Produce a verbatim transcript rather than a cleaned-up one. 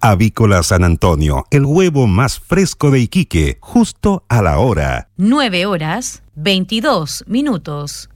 Avícola San Antonio, el huevo más fresco de Iquique, justo a la hora. nueve horas, veintidós minutos.